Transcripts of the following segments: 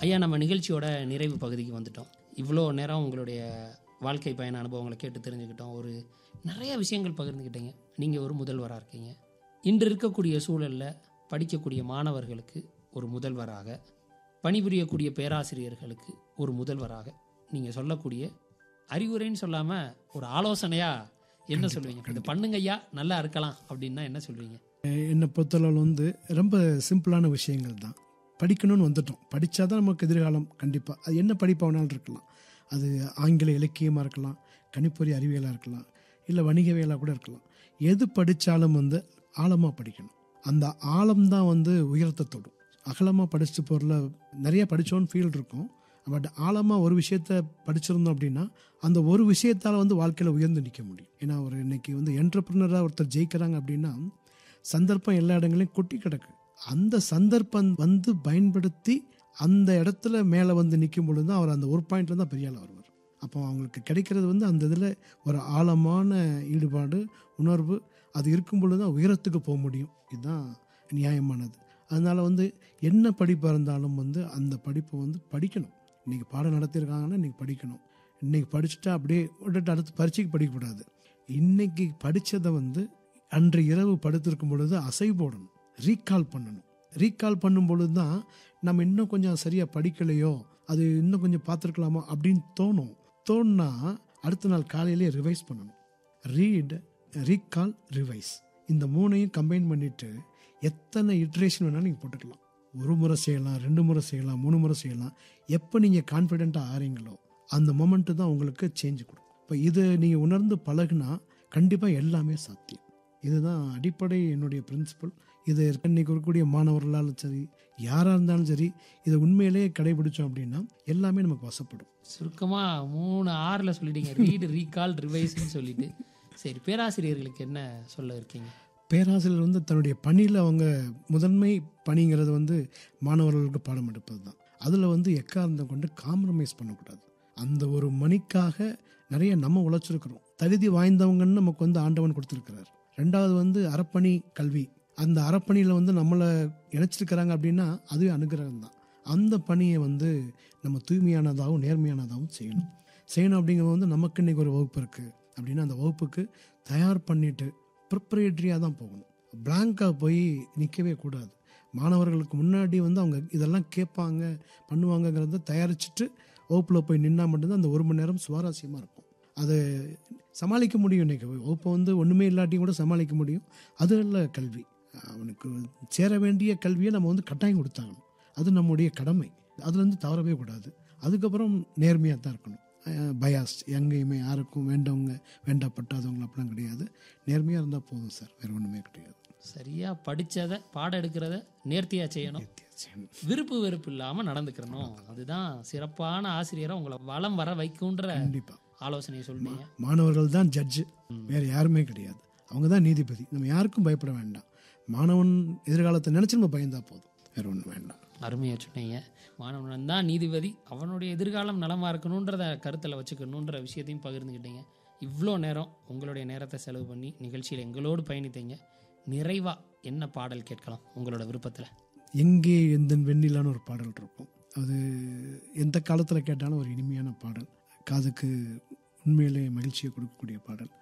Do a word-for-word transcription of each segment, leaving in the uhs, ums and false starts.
ஐயா, நம்ம நிகழ்ச்சியோட நிறைவு பகுதிக்கு வந்துட்டோம். இவ்வளோ நேரம் உங்களுடைய வாழ்க்கை பயண அனுபவங்களை கேட்டு தெரிஞ்சுக்கிட்டோம். ஒரு நிறைய விஷயங்கள் பகிர்ந்துக்கிட்டீங்க. நீங்கள் ஒரு முதல்வராக இருக்கீங்க. இன்று இருக்கக்கூடிய சூழலில் படிக்கக்கூடிய மாணவர்களுக்கு ஒரு முதல்வராக, பணிபுரியக்கூடிய பேராசிரியர்களுக்கு ஒரு முதல்வராக நீங்கள் சொல்லக்கூடிய அறிவுரைன்னு சொல்லாமல் ஒரு ஆலோசனையாக என்ன சொல்லுவீங்க? இது பண்ணுங்க ஐயா, நல்லா இருக்கலாம் அப்படின்னா என்ன சொல்வீங்க? என்னை பொறுத்தளவில் வந்து ரொம்ப சிம்பிளான விஷயங்கள் தான். படிக்கணும்னு வந்துட்டோம், படித்தா தான் நமக்கு எதிர்காலம். கண்டிப்பாக அது என்ன படிப்பாக வேணாலும் இருக்கலாம். அது ஆங்கில இலக்கியமாக இருக்கலாம், கணிப்பொறி அறிவியலாக இருக்கலாம், இல்லை வணிகவியலாக கூட இருக்கலாம். எது படித்தாலும் வந்து ஆழமாக படிக்கணும். அந்த ஆழம்தான் வந்து உயரத்தை தொடும். அகலமாக படிச்சுட்டு போகிறல நிறைய படித்தோன்னு ஃபீல் இருக்கும். பட் ஆழமாக ஒரு விஷயத்த படிச்சிருந்தோம் அப்படின்னா அந்த ஒரு விஷயத்தால் வந்து வாழ்க்கையில் உயர்ந்து நிற்க முடியும். ஏன்னா ஒரு இன்னைக்கு வந்து என்டர்பிரினராக ஒருத்தர் ஜெயிக்கிறாங்க அப்படின்னா சந்தர்ப்பம் எல்லா இடங்களையும் கொட்டி கிடக்கு. அந்த சந்தர்ப்பம் வந்து பயன்படுத்தி அந்த இடத்துல மேலே வந்து நிற்கும் பொழுது தான் அவர் அந்த ஒரு பாயிண்ட்ல தான் பெரிய ஆள் வருவார். அப்போ அவங்களுக்கு கிடைக்கிறது வந்து அந்த இதில் ஒரு ஆழமான ஈடுபாடு, உணர்வு, அது இருக்கும் பொழுது தான் உயரத்துக்கு போக முடியும். இதுதான் நியாயமானது. அதனால் வந்து என்ன படிப்பாக இருந்தாலும் வந்து அந்த படிப்பை வந்து படிக்கணும். இன்றைக்கி பாடம் நடத்தியிருக்காங்கன்னா இன்றைக்கி படிக்கணும். இன்றைக்கி படிச்சுட்டா அப்படியே விட்டுட்டு அடுத்து பரீட்சைக்கு படிக்கக்கூடாது. இன்றைக்கி படித்ததை வந்து அன்று இரவு படுத்திருக்கும் பொழுது அசை போடணும், ரீகால் பண்ணணும். ரீகால் பண்ணும் பொழுது தான் நம்ம இன்னும் கொஞ்சம் சரியாக படிக்கலையோ, அது இன்னும் கொஞ்சம் பார்த்துருக்கலாமோ அப்படின்னு தோணும். தோணுனா அடுத்த நாள் காலையிலே ரிவைஸ் பண்ணணும். ரீட், ரீகால், ரிவைஸ், இந்த மூணையும் கம்பைன் பண்ணிவிட்டு எத்தனை இட்ரேஷன் வேணாலும் நீங்கள் போட்டுக்கலாம். ஒரு முறை செய்யலாம், ரெண்டு முறை செய்யலாம், மூணு முறை செய்யலாம். எப்போ நீங்கள் கான்ஃபிடென்ட்டாக ஆறீங்களோ அந்த மொமெண்ட்டு தான் உங்களுக்கு சேஞ்சு கொடுக்கும். இப்போ இது நீங்கள் உணர்ந்து பழகுனா கண்டிப்பாக எல்லாமே சாத்தியம். இதுதான் அடிப்படை என்னுடைய பிரின்சிபல். இது இன்னைக்கு இருக்கக்கூடிய மாணவர்களாலும் சரி, யாராக இருந்தாலும் சரி, இதை உண்மையிலேயே கடைபிடிச்சோம் அப்படின்னா எல்லாமே நமக்கு வசப்படும். சுருக்கமாக மூணு ஆறில் சொல்லிட்டீங்க, ரீடு, ரீகால், ரிவைஸ்ன்னு சொல்லிட்டு. சரி, பேராசிரியர்களுக்கு என்ன சொல்ல இருக்கீங்க? பேராசிரியர் வந்து தன்னுடைய பணியில் அவங்க முதன்மை பணிங்கிறது வந்து மாணவர்களுக்கு பாடம் எடுப்பது தான். அதில் வந்து எக்காரணம் கொண்டு காம்ப்ரமைஸ் பண்ணக்கூடாது. அந்த ஒரு மணிக்காக நிறைய நம்ம உழைச்சிருக்கிறோம். தகுதி வாய்ந்தவங்கன்னு நமக்கு வந்து ஆண்டவன் கொடுத்துருக்கிறார். ரெண்டாவது வந்து அறப்பணி கல்வி. அந்த அறப்பணியில் வந்து நம்மளை இணைச்சிருக்கிறாங்க அப்படின்னா அதுவே அனுகிரகம் தான். அந்த பணியை வந்து நம்ம தூய்மையானதாகவும் நேர்மையானதாகவும் செய்யணும். செய்யணும் அப்படிங்கிறது வந்து நமக்கு இன்றைக்கி ஒரு வகுப்பு இருக்குது அப்படின்னா அந்த வகுப்புக்கு தயார் பண்ணிவிட்டு ப்ரிப்பரேட்டரியாக தான் போகணும். பிளாங்காக போய் நிற்கவே கூடாது. மாணவர்களுக்கு முன்னாடி வந்து அவங்க இதெல்லாம் கேட்பாங்க பண்ணுவாங்கங்கிறத தயாரிச்சுட்டு வகுப்பில் போய் நின்னா மட்டும்தான் அந்த ஒரு மணி நேரம் சுவாரஸ்யமாக இருக்கும். அதை சமாளிக்க முடியும். இன்றைக்கி வகுப்பை வந்து ஒன்றுமே இல்லாட்டியும் கூட சமாளிக்க முடியும். அது இல்லை கல்வி. அவனுக்கு சேர வேண்டிய கல்வியை நம்ம வந்து கட்டாயம் கொடுத்தாகணும். அது நம்முடைய கடமை. அதுலேருந்து தவறவே கூடாது. அதுக்கப்புறம் நேர்மையாக தான் இருக்கணும். பயாஸ் எங்கேயுமே யாருக்கும் வேண்டவங்க வேண்டப்பட்டாதவங்க அப்படிலாம் கிடையாது. நேர்மையாக இருந்தால் போதும் சார், வேறு ஒன்றுமே கிடையாது. சரியாக படித்ததை பாடம் எடுக்கிறத நேர்த்தியாக செய்யணும், விருப்பு வெறுப்பு இல்லாமல் நடந்துக்கிறணும். அதுதான் சிறப்பான ஆசிரியரை உங்களை வளம் வர வைக்குன்ற கண்டிப்பாக ஆலோசனையை சொல்லுவீங்க. மாணவர்கள் தான் ஜட்ஜு, வேறு யாருமே கிடையாது. அவங்க தான் நீதிபதி. நம்ம யாருக்கும் பயப்பட வேண்டாம். மாணவன் எதிர்காலத்தை நினச்சி நம்ம பயந்தா போதும், வேறு ஒன்றும் வேண்டாம். அருமையாக சொன்னீங்க. மாணவன் தான் நீதிபதி, அவனுடைய எதிர்காலம் நலமாக இருக்கணுன்றத கருத்தில் வச்சுக்கணுன்ற விஷயத்தையும் பகிர்ந்துக்கிட்டீங்க. இவ்வளோ நேரம் உங்களுடைய நேரத்தை செலவு பண்ணி நிகழ்ச்சியில் எங்களோடு பயணித்தீங்க. நிறைவாக என்ன பாடல் கேட்கலாம் உங்களோட விருப்பத்தில்? எங்கே எந்த வெண்ணிலான்னு ஒரு பாடல் இருக்கும். அது எந்த காலத்தில் கேட்டாலும் ஒரு இனிமையான பாடல், காதுக்கு உண்மையிலே மகிழ்ச்சியை கொடுக்கக்கூடிய பாடல்.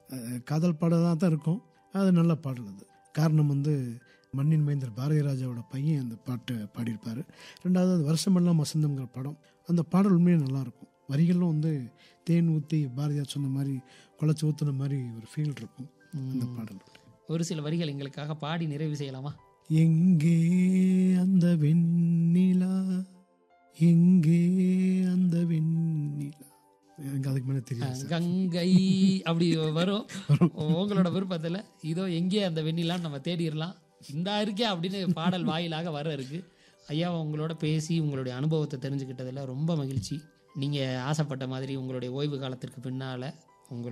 காதல் பாடலாக தான் இருக்கும். அது நல்ல பாடல். அது காரணம் வந்து மண்ணின் மைந்தர் பாரதி ராஜாவோட பையன் அந்த பாட்டை பாடியிருப்பார். ரெண்டாவது அது வருஷமெல்லாம் வசந்தம்ங்கிற படம். அந்த பாடல் உண்மையே நல்லாயிருக்கும். வரிகளும் வந்து தேன் ஊற்றி பாரதியார் சொன்ன மாதிரி குழச்சி ஊற்றுன மாதிரி ஒரு ஃபீல் இருக்கும் அந்த பாடல். ஒரு சில வரிகள் எங்களுக்காக பாடி நிறைவு செய்யலாமா? எங்கே அந்த வெண்ணிலா, எங்கே அந்த வெண்ணிலா, எனக்கு அதுக்கு மேலே தெரியும். கங்கை அப்படி வரும் உங்களோட விருப்பத்தில். இதோ எங்கே அந்த வெண்ணிலான்னு நம்ம தேடிடலாம். இந்த இருக்கே அப்படின்னு பாடல் வாயிலாக வர இருக்கு. ஐயா, உங்களோட பேசி உங்களுடைய அனுபவத்தை தெரிஞ்சுக்கிட்டதில் ரொம்ப மகிழ்ச்சி. நீங்கள் ஆசைப்பட்ட மாதிரி உங்களுடைய ஓய்வு காலத்திற்கு பின்னால்